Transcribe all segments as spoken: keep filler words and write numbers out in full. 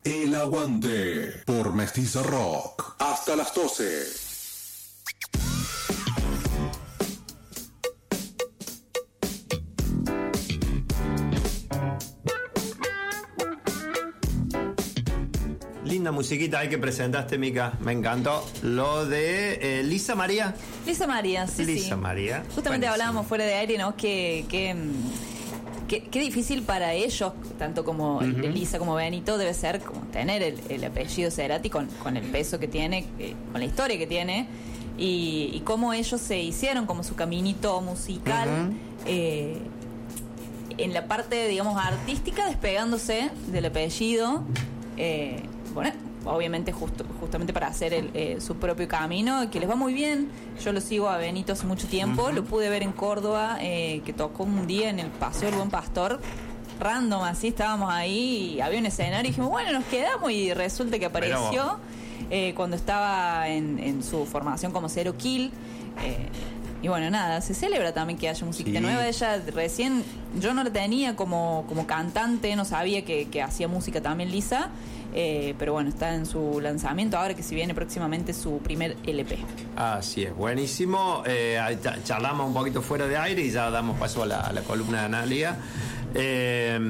El Aguante por Mestiza Rock. Hasta las doce. Linda musiquita ahí que presentaste, Mica. Me encantó. Lo de eh, Lisa María. Lisa María, sí, Lisa sí. María. Justamente Buenísimo. hablábamos fuera de aire, ¿no? Que, que, que, que difícil para ellos, tanto como uh-huh. Lisa como Benito, debe ser como tener el, el apellido Cerati con, con el peso que tiene, eh, con la historia que tiene, y, y cómo ellos se hicieron como su caminito musical uh-huh. eh, en la parte, digamos, artística, despegándose del apellido. Eh, bueno, obviamente justo, justamente para hacer el, eh, su propio camino, que les va muy bien. Yo lo sigo a Benito hace mucho tiempo, uh-huh. lo pude ver en Córdoba, eh, que tocó un día en el Paseo del Buen Pastor, random, así estábamos ahí, y había un escenario y dijimos, bueno, nos quedamos, y resulta que apareció eh, cuando estaba en, en su formación como Zero Kill. eh, Y bueno, nada, se celebra también que haya musiquita sí. nueva. Ella recién, yo no la tenía como, como cantante, no sabía que, que hacía música también Lisa, eh, pero bueno, está en su lanzamiento ahora, que se viene próximamente su primer L P. Así es, buenísimo. Eh, charlamos un poquito fuera de aire y ya damos paso a la, a la columna de Analia. Eh,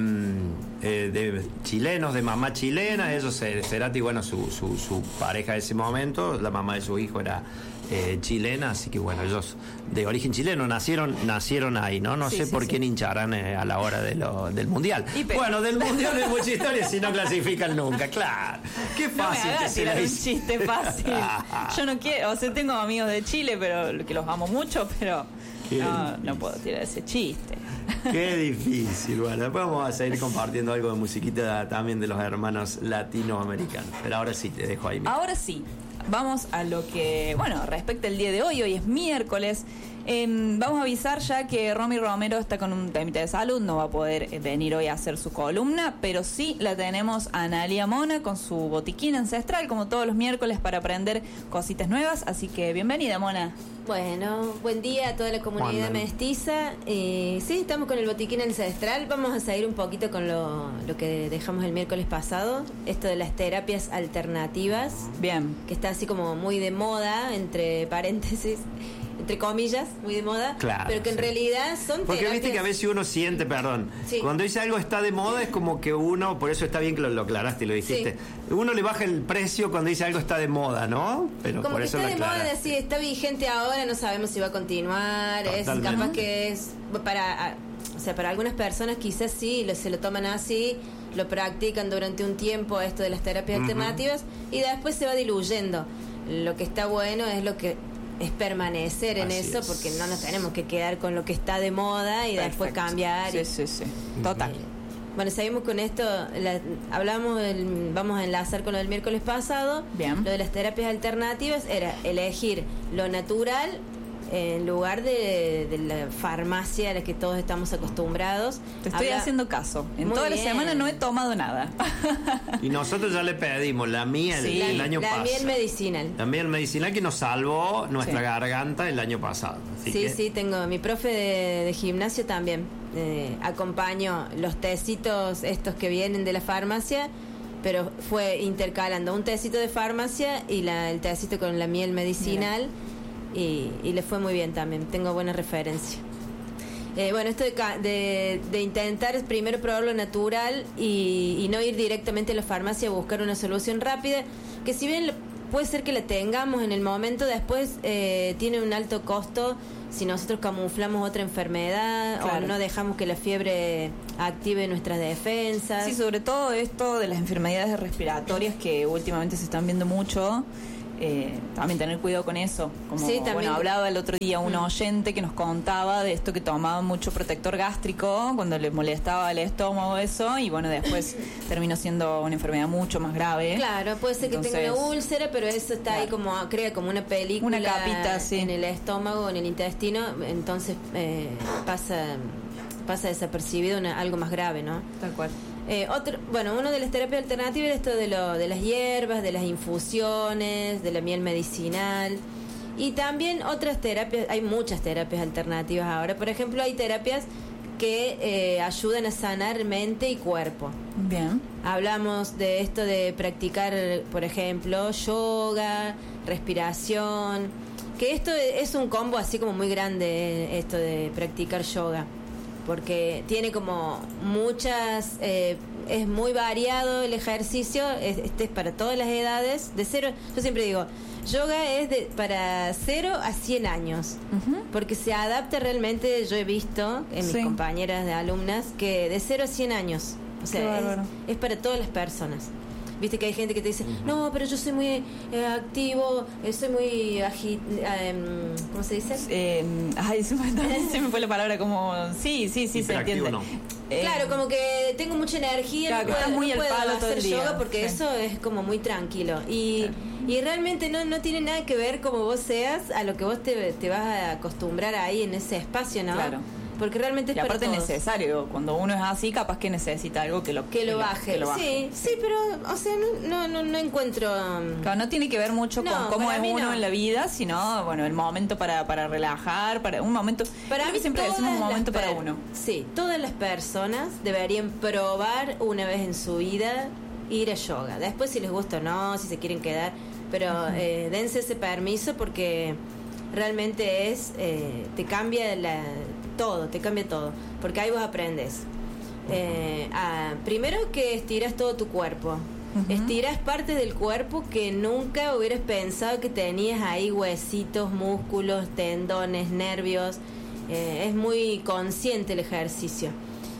eh, de chilenos, de mamá chilena, ellos, Cerati, bueno, su, su, su pareja de ese momento, la mamá de su hijo era eh, chilena, así que bueno, ellos de origen chileno nacieron nacieron ahí, ¿no? No sí, sé sí, por sí. quién hincharán eh, a la hora de lo, del mundial. Bueno, del mundial hay mucha historia si no clasifican nunca, claro. Qué fácil no que se la un chiste fácil. Yo no quiero, o sea, tengo amigos de Chile, pero que los amo mucho, pero no, no puedo tirar ese chiste. Qué difícil. Bueno, después vamos a seguir compartiendo algo de musiquita también de los hermanos latinoamericanos. Pero ahora sí, te dejo ahí. Ahora sí, vamos a lo que, bueno, respecta el día de hoy. Hoy es miércoles. Eh, vamos a avisar ya que Romy Romero está con un temita de salud, no va a poder venir hoy a hacer su columna, pero sí la tenemos a Analia Mona con su botiquín ancestral, como todos los miércoles, para aprender cositas nuevas. Así que bienvenida, Mona. Bueno, buen día a toda la comunidad mestiza. Eh, sí, estamos con el botiquín ancestral. Vamos a seguir un poquito con lo, lo que dejamos el miércoles pasado, esto de las terapias alternativas. Bien. Que está así como muy de moda, entre paréntesis, entre comillas, muy de moda, claro, pero que en sí. realidad son porque terapias... viste que a veces uno siente, perdón, sí. cuando dice algo está de moda es como que uno, por eso está bien que lo, lo aclaraste y lo dijiste, sí. uno le baja el precio cuando dice algo está de moda, ¿no? Pero como por que eso está lo de moda, aclaraste. decir, está vigente ahora, no sabemos si va a continuar, totalmente. Es capaz que es para, o sea, para algunas personas quizás sí, lo, se lo toman así, lo practican durante un tiempo esto de las terapias uh-huh. alternativas y después se va diluyendo. Lo que está bueno es lo que es permanecer en Así eso, es. Porque no nos tenemos que quedar con lo que está de moda y Perfecto. Después cambiar. Sí, y, sí, sí. Total. Eh, bueno, seguimos con esto. La, hablamos, el, vamos a enlazar con lo del miércoles pasado. Bien. Lo de las terapias alternativas era elegir lo natural en lugar de, de la farmacia a la que todos estamos acostumbrados. Te estoy Habla... haciendo caso. En Muy toda bien. la semana no he tomado nada. Y nosotros ya le pedimos la miel sí. el la, año pasado. La miel medicinal. La miel medicinal que nos salvó nuestra sí. garganta el año pasado. Así sí, que... sí, tengo mi profe de, de gimnasio también. Eh, acompaño los tecitos estos que vienen de la farmacia, pero fue intercalando un tecito de farmacia y la, el tecito con la miel medicinal. Y, y le fue muy bien también, tengo buena referencia. Eh, bueno, esto de, de, de intentar primero probar lo natural y, y no ir directamente a la farmacia a buscar una solución rápida, que si bien puede ser que la tengamos en el momento, después eh, tiene un alto costo si nosotros camuflamos otra enfermedad claro. o no dejamos que la fiebre active nuestras defensas. Sí, sobre todo esto de las enfermedades respiratorias que últimamente se están viendo mucho. Eh, también tener cuidado con eso. Como sí, bueno, hablaba el otro día un mm. oyente que nos contaba de esto, que tomaba mucho protector gástrico cuando le molestaba el estómago, eso, y bueno, después terminó siendo una enfermedad mucho más grave. Claro, puede ser Entonces, que tenga una úlcera, pero eso está claro. ahí como, crea como una película, una capita, sí. en el estómago, en el intestino, entonces eh, pasa pasa desapercibido una, algo más grave, ¿no? Tal cual. Eh, otro, bueno, uno de las terapias alternativas es esto de, lo, de las hierbas, de las infusiones, de la miel medicinal. Y también otras terapias, hay muchas terapias alternativas ahora. Por ejemplo, hay terapias que eh, ayudan a sanar mente y cuerpo. Bien. Hablamos de esto de practicar, por ejemplo, yoga, respiración, que esto es un combo así como muy grande, esto de practicar yoga, porque tiene como muchas, eh, es muy variado el ejercicio, es, este es para todas las edades, de cero, yo siempre digo, yoga es de, para cero a cien años, uh-huh. porque se adapta realmente, yo he visto en mis sí. compañeras de alumnas, que de cero a cien años, o sea, es, es para todas las personas. Viste que hay gente que te dice, uh-huh. no, pero yo soy muy eh, activo, eh, soy muy agit... Eh, ¿cómo se dice? Eh, ay, se me, se me fue la palabra como... Sí, sí, sí, se entiende. No. Eh, claro, como que tengo mucha energía, claro, no puedo, muy no puedo palo hacer todo el día. yoga porque sí. eso es como muy tranquilo. Y, claro. y realmente no, no tiene nada que ver como vos seas a lo que vos te, te vas a acostumbrar ahí en ese espacio, ¿no? Claro. Porque realmente es y aparte para es necesario, cuando uno es así capaz que necesita algo que lo, que lo, que baje. Que lo baje. Sí, sí, pero o sea, no, no, no, no encuentro... Um... Claro, no tiene que ver mucho no, con cómo es uno no. en la vida, sino bueno, el momento para, para relajar, para un momento... Para mí siempre decimos un momento per- para uno. Sí, todas las personas deberían probar una vez en su vida ir a yoga. Después si les gusta o no, si se quieren quedar, pero uh-huh. eh, dense ese permiso porque realmente es... Eh, te cambia la... todo, te cambia todo, porque ahí vos aprendes. Eh, a, primero que estiras todo tu cuerpo. Uh-huh. Estiras partes del cuerpo que nunca hubieras pensado que tenías ahí, huesitos, músculos, tendones, nervios. Eh, es muy consciente el ejercicio.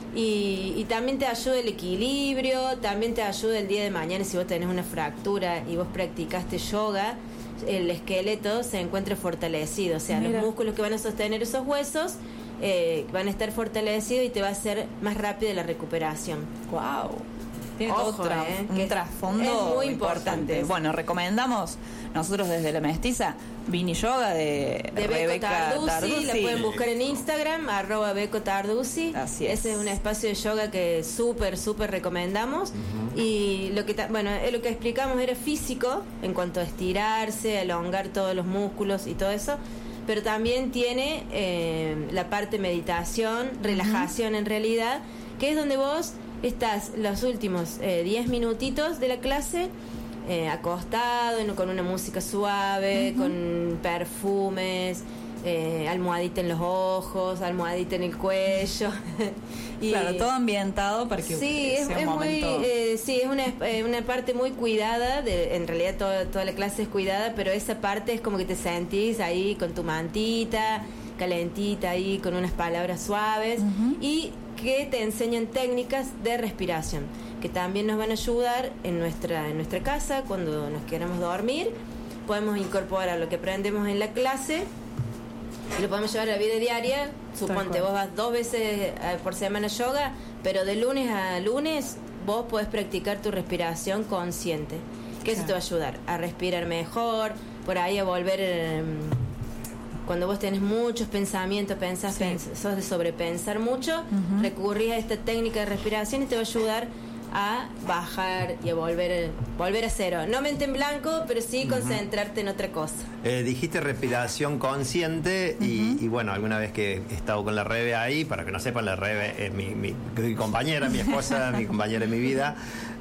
Y, y también te ayuda el equilibrio, también te ayuda el día de mañana si vos tenés una fractura y vos practicaste yoga, el esqueleto se encuentra fortalecido, o sea, Mira. los músculos que van a sostener esos huesos Eh, van a estar fortalecidos y te va a hacer más rápida la recuperación. Wow. Tiene Ojo, todo tra- eh, un trasfondo es muy importante. importante. Bueno, recomendamos nosotros desde La Mestiza Vini Yoga de, de Rebeca Beco Tarduzzi, Tarduzzi. la pueden buscar en Instagram, arroba Beco Tarduzzi. Así es. Ese es un espacio de yoga que súper, súper recomendamos. Uh-huh. Y lo que ta- bueno, lo que explicamos era físico, en cuanto a estirarse, elongar todos los músculos y todo eso. Pero también tiene eh, la parte meditación, relajación uh-huh. en realidad, que es donde vos estás los últimos eh, diez minutitos de la clase eh, acostado, con una música suave, uh-huh. con perfumes, eh, almohadita en los ojos, almohadita en el cuello. Y claro, todo ambientado para que sí, sea es, un es momento... muy, eh, sí, es una, eh, una parte muy cuidada, de, en realidad toda, toda la clase es cuidada, pero esa parte es como que te sentís ahí con tu mantita, calentita ahí, con unas palabras suaves, uh-huh. y que te enseñan técnicas de respiración, que también nos van a ayudar en nuestra, en nuestra casa, cuando nos queramos dormir, podemos incorporar lo que aprendemos en la clase y lo podemos llevar a la vida diaria. Suponte, vos vas dos veces por semana a yoga, pero de lunes a lunes vos podés practicar tu respiración consciente, que eso te va a ayudar a respirar mejor, por ahí a volver... Eh, cuando vos tenés muchos pensamientos, pensás, sí. pens- sos de sobrepensar mucho, uh-huh. recurrís a esta técnica de respiración y te va a ayudar a bajar y a volver, volver a cero. No mente en blanco, pero sí uh-huh. concentrarte en otra cosa. Eh, dijiste respiración consciente uh-huh. y, y bueno, alguna vez que he estado con la Rebe ahí, para que no sepan, la Rebe es mi, mi, mi compañera, mi esposa, mi compañera en mi vida.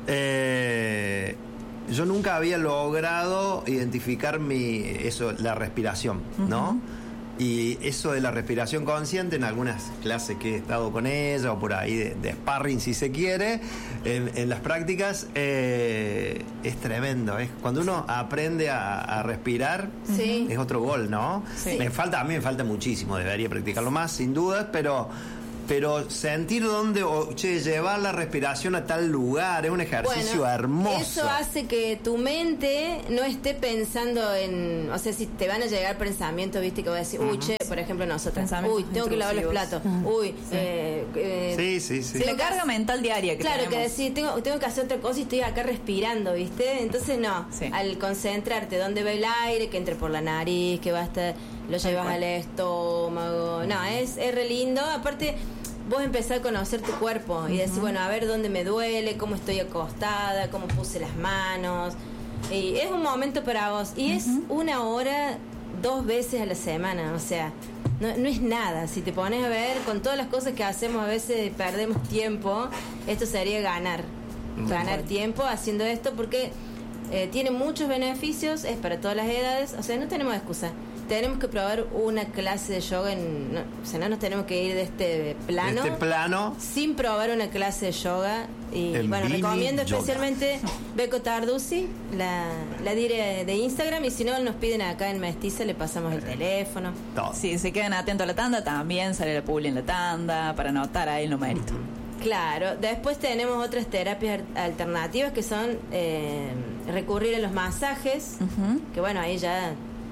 Eh, yo nunca había logrado identificar mi eso, la respiración, ¿no? Uh-huh. Y eso de la respiración consciente, en algunas clases que he estado con ella, o por ahí de, de sparring si se quiere, en, en las prácticas, eh, es tremendo. Es cuando uno aprende a, a respirar, sí. es otro gol, ¿no? Sí. Me falta, a mí me falta muchísimo, debería practicarlo más, sin dudas, pero... pero sentir dónde, o che, llevar la respiración a tal lugar, es un ejercicio bueno, hermoso. Eso hace que tu mente no esté pensando en, o sea, si te van a llegar pensamientos, viste, que vas a decir, uh-huh. uy, che, por ejemplo, nosotros, uy, tengo que lavar los platos, uh-huh. uy, sí. Eh, eh, sí, sí, sí. sí. La carga mental diaria que claro, tenemos. que decir, tengo, tengo que hacer otra cosa y estoy acá respirando, viste, entonces no, sí. al concentrarte dónde va el aire, que entre por la nariz, que va hasta, lo llevas al estómago, no, es, es re lindo, aparte... Vos empezás a conocer tu cuerpo y decís, uh-huh. bueno, a ver dónde me duele, cómo estoy acostada, cómo puse las manos. Y es un momento para vos. Y uh-huh. es una hora dos veces a la semana, o sea, no, no es nada. Si te pones a ver, con todas las cosas que hacemos, a veces perdemos tiempo. Esto sería ganar. Muy ganar bueno. tiempo haciendo esto porque eh, tiene muchos beneficios, es para todas las edades. O sea, no tenemos excusa. Tenemos que probar una clase de yoga. En, no, o sea, no nos tenemos que ir de este plano. De este plano. Sin probar una clase de yoga. Y el bueno, recomiendo yoga. especialmente Beco Tarducci, la, la dire de Instagram. Y si no, nos piden acá en Mestiza, le pasamos el teléfono. Todo. Si se quedan atentos a la tanda, también sale la publi en la tanda para anotar ahí el numerito. Claro. Después tenemos otras terapias alternativas que son eh, recurrir a los masajes. Uh-huh. Que bueno, ahí ya...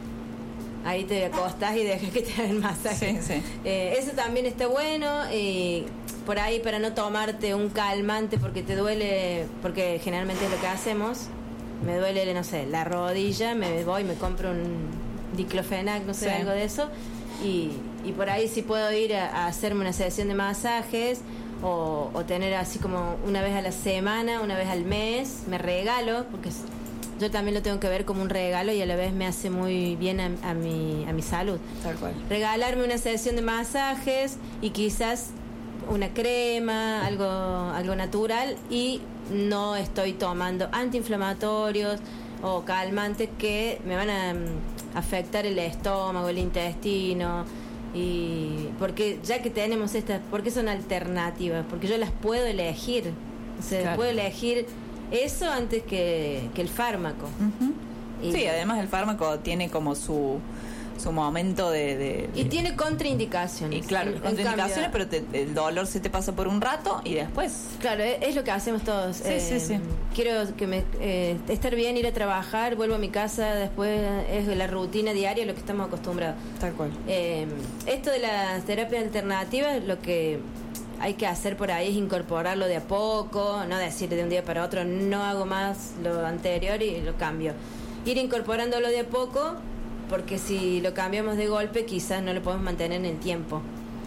Ahí te acostás y dejas que te hagan masaje. Sí, sí. Eh, eso también está bueno. Y por ahí, para no tomarte un calmante porque te duele, porque generalmente es lo que hacemos. Me duele, no sé, la rodilla, me voy, me compro un diclofenac, no sé, sí. algo de eso. Y, y por ahí sí puedo ir a, a hacerme una sesión de masajes o, o tener así como una vez a la semana, una vez al mes. Me regalo, porque... Yo también lo tengo que ver como un regalo y a la vez me hace muy bien a, a, mi, a mi salud. Tal cual. Regalarme una sesión de masajes y quizás una crema, algo, algo natural, y no estoy tomando antiinflamatorios o calmantes que me van a um, afectar el estómago, el intestino. Y porque ya que tenemos estas, porque son alternativas, porque yo las puedo elegir. O sea, claro. puedo elegir eso antes que, que el fármaco. Uh-huh. Y, sí, además el fármaco tiene como su su momento de... de, de... Y tiene contraindicaciones. Y claro, en, contraindicaciones, cambio, pero te, el dolor se te pasa por un rato y después... Claro, es, es lo que hacemos todos. Sí, eh, sí, sí. Quiero que me eh, estar bien, ir a trabajar, vuelvo a mi casa, después es la rutina diaria, lo que estamos acostumbrados. Tal cual. Eh, esto de las terapias alternativas, lo que... hay que hacer por ahí es incorporarlo de a poco, no decir de un día para otro no hago más lo anterior y lo cambio. Ir incorporándolo de a poco, porque si lo cambiamos de golpe quizás no lo podemos mantener en el tiempo.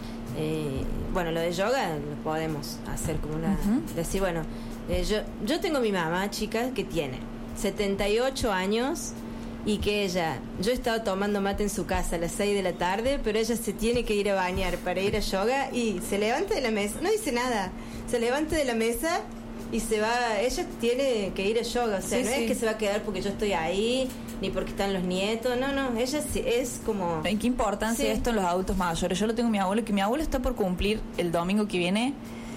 Eh, bueno, lo de yoga lo podemos hacer como una... Uh-huh. Decir, bueno, eh, yo, yo tengo mi mamá, chica, que tiene setenta y ocho años... y que ella, yo he estado tomando mate en su casa a las seis de la tarde, pero ella se tiene que ir a bañar para ir a yoga y se levanta de la mesa, no dice nada, se levanta de la mesa y se va, ella tiene que ir a yoga, o sea, sí, no sí. es que se va a quedar porque yo estoy ahí, ni porque están los nietos, no, no, ella es como... ¿En qué importancia sí. esto en los adultos mayores? Yo lo tengo mi abuelo, que mi abuelo está por cumplir el domingo que viene,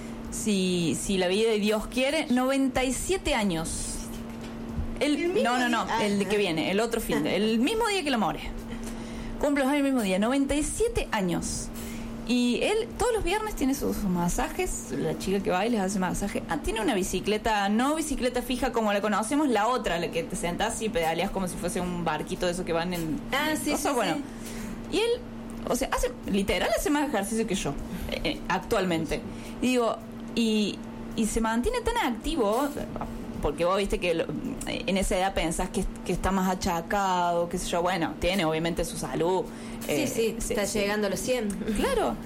si, si la vida de Dios quiere, noventa y siete años. El, ¿El no, no, no, ah, el que viene, el otro fin de, el mismo día que lo more. Cumple los años el mismo día, noventa y siete años. Y él todos los viernes tiene sus, sus masajes, la chica que va y les hace masaje. Ah, tiene una bicicleta, no bicicleta fija como la conocemos, la otra, la que te sentás y pedaleas como si fuese un barquito de esos que van en... Ah, sí, cosas, sí, bueno. sí. Y él, o sea, hace, literal hace más ejercicio que yo, eh, actualmente. Y digo, y, y se mantiene tan activo... Porque vos viste que lo, en esa edad pensás que, que está más achacado, qué sé yo. Bueno, tiene obviamente su salud. Sí, eh, sí, sí, está sí. llegando a los cien. Claro.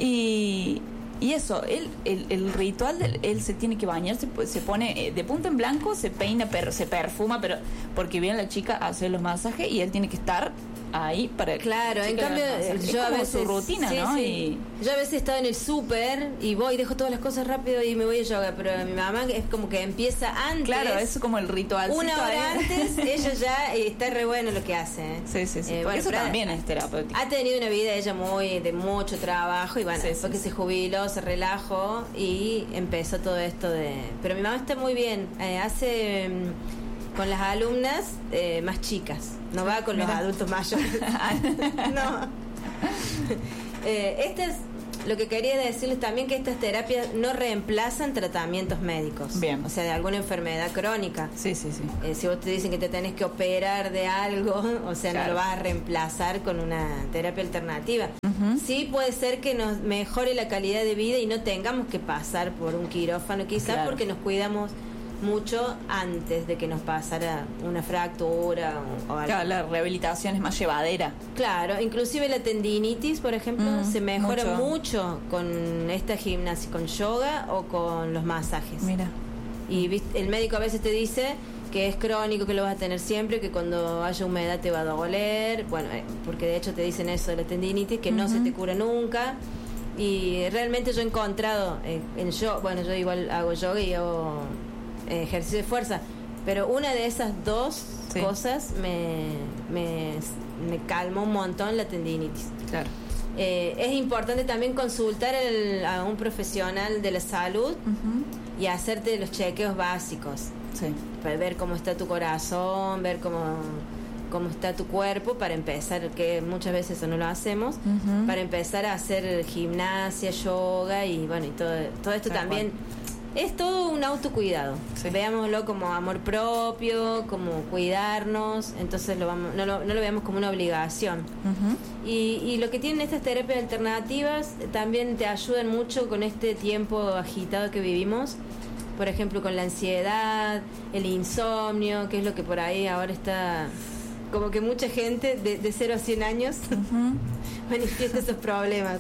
Y, y eso, él, el, el ritual, de él se tiene que bañar, se, se pone de punta en blanco, se peina, pero se perfuma, pero porque viene la chica a hacer los masajes y él tiene que estar ahí para... Claro, en cambio yo a veces... su rutina, sí, ¿no? Sí. Y... Yo a veces he estado en el súper y voy, dejo todas las cosas rápido y me voy a yoga, pero mi mamá es como que empieza antes. Claro, es como el ritual. Una hora ahí. Antes, ella ya está re bueno lo que hace. ¿eh? Sí, sí, sí. Eh, bueno, eso también ha, es terapéutico. Ha tenido una vida ella muy de mucho trabajo y bueno, sí, después sí, que sí. se jubiló, se relajó y empezó todo esto de... Pero mi mamá está muy bien, eh, hace... con las alumnas eh, más chicas, no va con Mira. los adultos mayores. No. eh, este es lo que quería decirles también, que estas terapias no reemplazan tratamientos médicos. Bien. O sea, de alguna enfermedad crónica. Sí, sí, sí. Eh, si vos te dicen que te tenés que operar de algo, o sea, claro. no lo vas a reemplazar con una terapia alternativa. Uh-huh. Sí puede ser que nos mejore la calidad de vida y no tengamos que pasar por un quirófano, quizás claro. porque nos cuidamos mucho antes de que nos pasara una fractura o, o algo. Claro, la rehabilitación es más llevadera. Claro, inclusive la tendinitis, por ejemplo, mm, se mejora mucho. mucho con esta gimnasia, con yoga o con los masajes. Mira. Y el médico a veces te dice que es crónico, que lo vas a tener siempre, que cuando haya humedad te va a doler, bueno, eh, porque de hecho te dicen eso de la tendinitis, que uh-huh. no se te cura nunca. Y realmente yo he encontrado eh, en yo, bueno, yo igual hago yoga y hago eh, ejercicio de fuerza, pero una de esas dos sí. cosas me, me, me calma un montón la tendinitis. Claro. Eh, es importante también consultar el, a un profesional de la salud uh-huh. y hacerte los chequeos básicos. Sí. Para ver cómo está tu corazón, ver cómo, cómo está tu cuerpo, para empezar, que muchas veces eso no lo hacemos, uh-huh. para empezar a hacer gimnasia, yoga y bueno, y todo, todo esto Tal también cual. Es todo un autocuidado. Sí. Veámoslo como amor propio, como cuidarnos, entonces lo vamos, no, lo, no lo veamos como una obligación. Uh-huh. Y, y lo que tienen estas terapias alternativas también te ayudan mucho con este tiempo agitado que vivimos. Por ejemplo, con la ansiedad, el insomnio, que es lo que por ahí ahora está... Como que mucha gente de, de cero a cien años uh-huh. manifiesta esos problemas.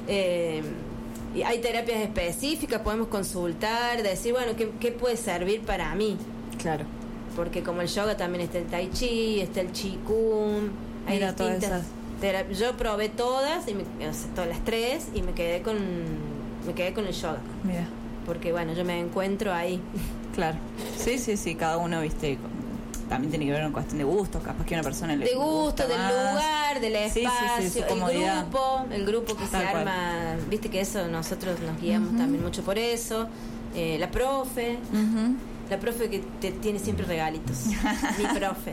Eh, y hay terapias específicas, podemos consultar, decir, bueno, ¿qué, qué puede servir para mí? Claro. Porque como el yoga también está el tai chi, está el qigong, hay Mira, distintas terapias. Yo probé todas, y me, o sea, todas las tres, y me quedé con me quedé con el yoga. Mira. Porque bueno, yo me encuentro ahí. Claro. Sí, sí, sí, cada uno, viste, también tiene que ver una cuestión de gustos, capaz que una persona le de gusto, del más. lugar, del espacio, sí, sí, sí, el grupo, el grupo que Tal se cual. arma, viste que eso nosotros nos guiamos uh-huh. también mucho por eso. Eh, la profe, uh-huh. la profe que te tiene siempre regalitos, mi profe.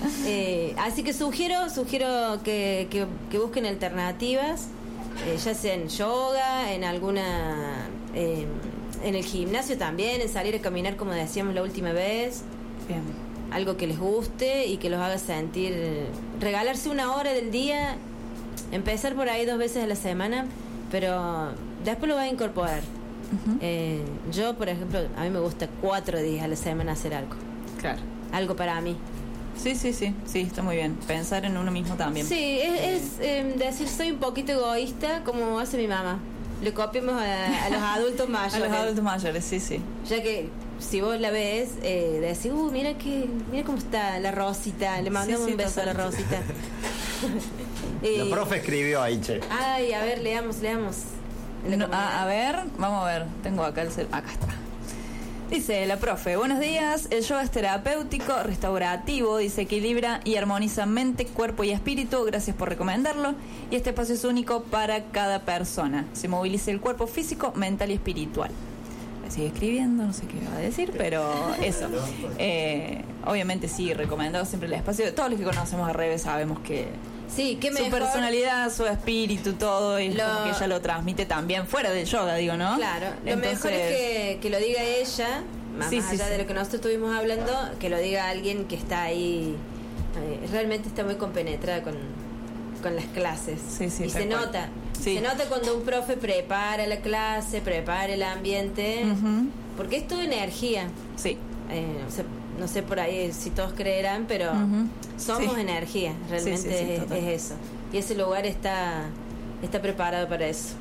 Eh, así que sugiero, sugiero que, que, que busquen alternativas, eh, ya sea en yoga, en alguna, eh, en el gimnasio también, en salir a caminar como decíamos la última vez. Bien. Algo que les guste y que los haga sentir, regalarse una hora del día, empezar por ahí dos veces a la semana, pero después lo vas a incorporar. Uh-huh. Eh, yo, por ejemplo, a mí me gusta cuatro días a la semana hacer algo. Claro. Algo para mí. Sí, sí, sí, sí, está muy bien. Pensar en uno mismo también. Sí, es, es eh, decir, soy un poquito egoísta, como hace mi mamá. Le copiamos a, a los adultos mayores. A los adultos mayores, sí, sí. Ya que si vos la ves, eh, decís, uh, mira que, mira cómo está la Rosita. Le mandamos sí, sí, un beso total. a la Rosita. eh, la profe escribió ahí, che. Ay, a ver, leamos, leamos. No, a, a ver, vamos a ver. Tengo acá el cel- acá está. Dice la profe, buenos días, el yoga es terapéutico, restaurativo, dice, equilibra y armoniza mente, cuerpo y espíritu, gracias por recomendarlo, y este espacio es único para cada persona, se moviliza el cuerpo físico, mental y espiritual. Me sigue escribiendo, no sé qué va a decir, pero eso. Eh, obviamente sí, recomendado siempre el espacio, todos los que conocemos a Rebe sabemos que... Sí, qué mejor. Su personalidad, su espíritu, todo, y lo... como que ella lo transmite también fuera del yoga, digo, ¿no? Claro, lo Entonces... mejor es que, que lo diga ella, más, sí, más allá sí, de sí. lo que nosotros estuvimos hablando, que lo diga alguien que está ahí, eh, realmente está muy compenetrada con, con las clases. Sí, sí, y se cual. nota, sí. se nota cuando un profe prepara la clase, prepara el ambiente, uh-huh. porque es toda energía. Sí. Eh, o sea, no sé por ahí si todos creerán, pero uh-huh. somos sí. energía, realmente sí, sí, sí, es, es eso. Y ese lugar está está preparado para eso.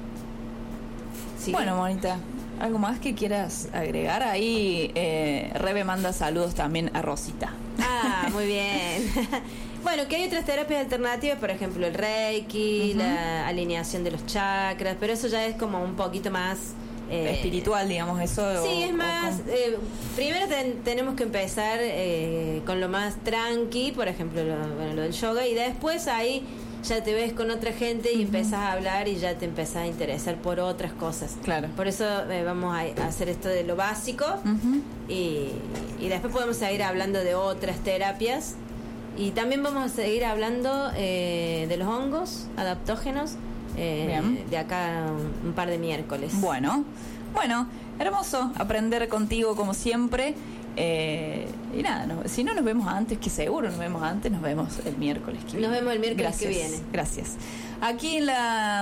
¿Sí? Bueno, Monita, ¿algo más que quieras agregar? Ahí eh, Rebe manda saludos también a Rosita. Ah, muy bien. Bueno, que hay otras terapias alternativas, por ejemplo el Reiki, uh-huh. la alineación de los chakras, pero eso ya es como un poquito más... Eh, espiritual, digamos, eso. Sí, o, es más. Con... Eh, primero ten, tenemos que empezar eh, con lo más tranqui, por ejemplo, lo, bueno, lo del yoga, y después ahí ya te ves con otra gente y uh-huh. empezás a hablar y ya te empezás a interesar por otras cosas. Claro. Por eso eh, vamos a, a hacer esto de lo básico uh-huh. y, y después podemos seguir hablando de otras terapias y también vamos a seguir hablando eh, de los hongos adaptógenos. Eh, de acá un, un par de miércoles. Bueno, bueno, hermoso aprender contigo como siempre. Eh, y nada, no, si no nos vemos antes, que seguro nos vemos antes, nos vemos el miércoles que viene. Nos vemos el miércoles gracias, que viene. Gracias. Aquí en la